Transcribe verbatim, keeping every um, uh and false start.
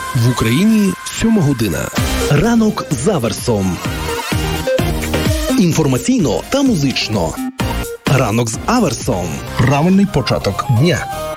В Україні сьома година. Ранок з Аверсом. Інформаційно та музично. Ранок з Аверсом. Правильний початок дня.